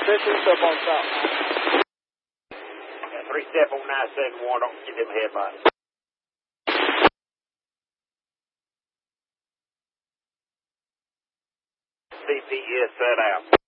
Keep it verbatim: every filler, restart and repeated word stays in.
fifteen up on top. Yeah, three step on nine seven one, don't get them headlights. C P S set out.